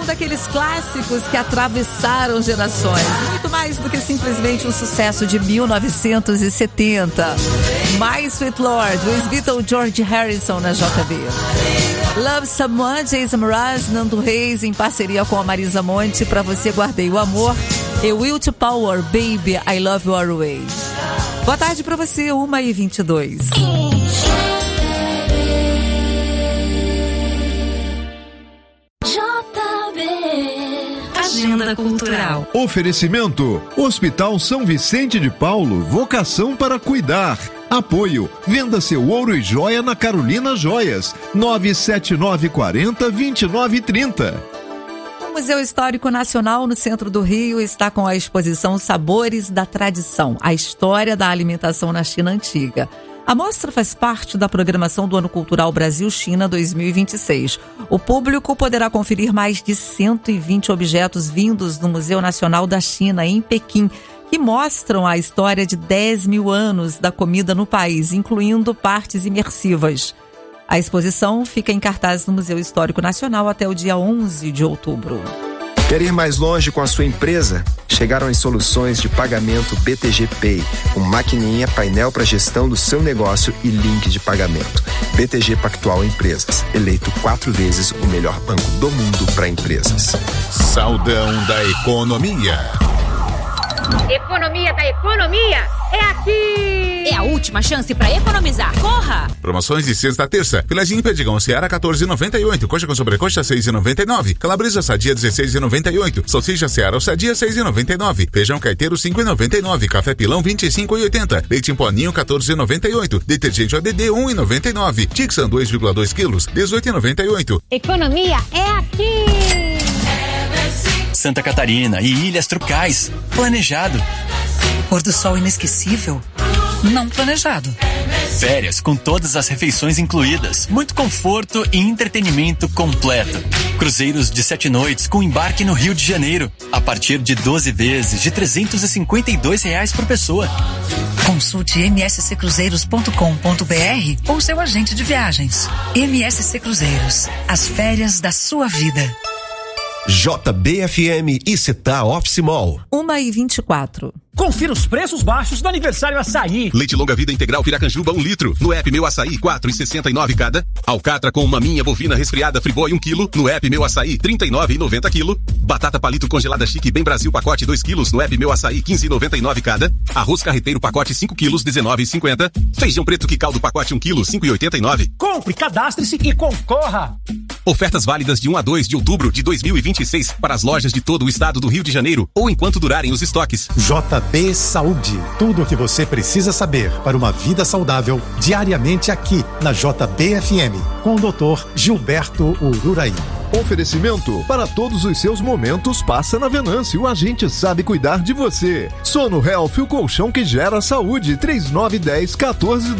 um daqueles clássicos que atravessaram gerações. Muito mais do que simplesmente um sucesso de 1970. My Sweet Lord, Luiz Vitor, George Harrison na JB. Love Someone, Jason Mraz, Nando Reis, em parceria com a Marisa Monte, Pra Você Guardei o Amor. E Will to Power, Baby, I Love You Always. Boa tarde pra você, 1h22. Agenda Cultural. Oferecimento: Hospital São Vicente de Paulo, vocação para cuidar. Apoio: venda seu ouro e joia na Carolina Joias, 97940-2930. O Museu Histórico Nacional no centro do Rio está com a exposição Sabores da Tradição, a história da alimentação na China Antiga. A mostra faz parte da programação do Ano Cultural Brasil-China 2026. O público poderá conferir mais de 120 objetos vindos do Museu Nacional da China, em Pequim, que mostram a história de 10 mil anos da comida no país, incluindo partes imersivas. A exposição fica em cartaz no Museu Histórico Nacional até o dia 11 de outubro. Quer ir mais longe com a sua empresa? Chegaram as soluções de pagamento BTG Pay, com maquininha, painel para gestão do seu negócio e link de pagamento. BTG Pactual Empresas, eleito 4 vezes o melhor banco do mundo para empresas. Saudão da Economia. Economia da economia é aqui! É a última chance para economizar. Corra! Promoções de sexta a terça. Filezinho Perdigão Seara 14,98. Coxa com sobrecoxa 6,99. Calabresa sadia 16,98. Salsicha Seara sadia 6,99. Feijão caiteiro 5,99. Café pilão 25,80. Leite em poninho 14,98. Detergente ADD 1,99. Tixan 2,2 quilos 18,98. Economia é aqui! Santa Catarina e Ilhas Tropicais. Planejado. Pôr do sol inesquecível. Não planejado. Férias com todas as refeições incluídas. Muito conforto e entretenimento completo. Cruzeiros de 7 noites com embarque no Rio de Janeiro. A partir de 12 vezes de R$352 por pessoa. Consulte msccruzeiros.com.br ou seu agente de viagens. MSC Cruzeiros. As férias da sua vida. JBFM e Cetá Office Mall. 1h24. Confira os preços baixos do aniversário Açaí. Leite longa vida integral Piracanjuba 1 litro. No app Meu Açaí 4,69 cada. Alcatra com maminha bovina resfriada Friboi 1 quilo. No app Meu Açaí 39,90 quilo. Batata palito congelada chique Bem Brasil pacote 2 quilos. No app Meu Açaí 15,99 cada. Arroz carreteiro pacote 5 quilos 19,50. Feijão preto que caldo pacote 1 quilo 5,89. Compre, cadastre-se e concorra. Ofertas válidas de 1 a 2 de outubro de 2026 para as lojas de todo o estado do Rio de Janeiro ou enquanto durarem os estoques. JB Saúde. Tudo o que você precisa saber para uma vida saudável diariamente aqui na JBFM com o Dr. Gilberto Ururaí. Oferecimento: para todos os seus momentos, passa na Venâncio, a gente sabe cuidar de você. Sono Health, o colchão que gera saúde, 3910-1412.